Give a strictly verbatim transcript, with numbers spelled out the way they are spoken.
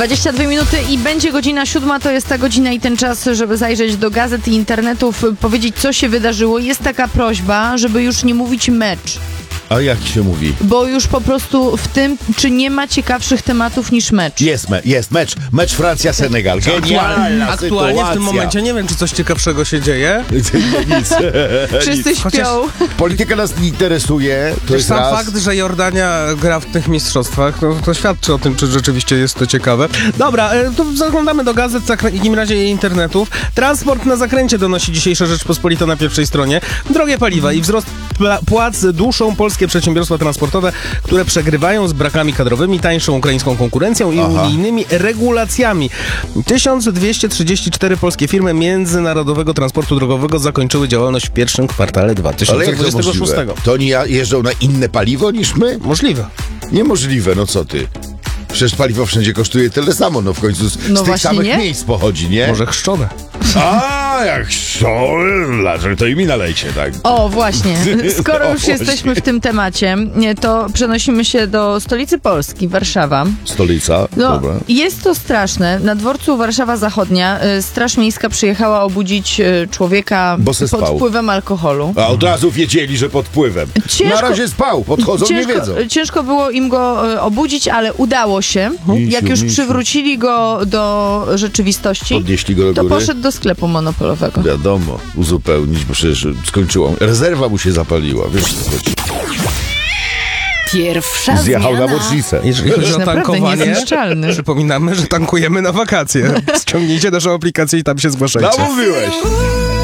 dwadzieścia dwie minuty i będzie godzina siódma, to jest ta godzina i ten czas, żeby zajrzeć do gazet i internetów, powiedzieć, co się wydarzyło. Jest taka prośba, żeby już nie mówić mecz. A jak się mówi? Bo już po prostu w tym, czy nie ma ciekawszych tematów niż mecz. Jest, me, jest mecz. Mecz Francja-Senegal. Genialna Aktualnie sytuacja. w tym momencie nie wiem, czy coś ciekawszego się dzieje. Nic. Wszyscy Nic. śpią. Chociaż- Polityka nas nie interesuje. To Też jest sam raz. fakt, że Jordania gra w tych mistrzostwach, no, to świadczy o tym, czy rzeczywiście jest to ciekawe. Dobra, e, to zaglądamy do gazet, w takim razie i internetów. Transport na zakręcie, donosi dzisiejsza Rzeczpospolita na pierwszej stronie. Drogie paliwa i wzrost pla- płac duszą polskie przedsiębiorstwa transportowe, które przegrywają z brakami kadrowymi, tańszą ukraińską konkurencją i Aha. unijnymi regulacjami. tysiąc dwieście trzydzieści cztery polskie firmy międzynarodowego transportu drogowego zakończyły działalność w pierwszym kwartale dwa Ale tysiące jak to dwudziestego możliwe? szóstego. To oni ja- jeżdżą na inne paliwo niż my? Możliwe. Niemożliwe, no co ty? Przecież paliwo wszędzie kosztuje tyle samo, no w końcu z, No z tych właśnie samych nie? miejsc pochodzi, nie? Może chrzczone. A, jak co? Dlaczego to i mi nalejcie, tak? O, właśnie. Skoro O, już właśnie. jesteśmy w tym temacie, to przenosimy się do stolicy Polski, Warszawa. Stolica, No, dobra. jest to straszne. Na dworcu Warszawa Zachodnia y, Straż Miejska przyjechała obudzić y, człowieka Bo se pod spał. wpływem alkoholu. A od razu wiedzieli, że pod wpływem. Ciężko- Na razie spał, podchodzą, nie wiedzą. Ciężko, ciężko było im go y, obudzić, ale udało się. Misiu, Jak już misiu. przywrócili go do rzeczywistości, Podnieśli go do to góry. poszedł do sklepu monopolowego. Wiadomo, uzupełnić, bo przecież skończyło. Rezerwa mu się zapaliła, wiesz co chodzi. Pierwsza Zjechał zmiana. na bocznicę. Jeżeli chodzi Jest o naprawdę tankowanie, niezniszczalny. przypominamy, że tankujemy na wakacje. Ściągnijcie naszą aplikację i tam się zgłaszajcie. Namówiłeś!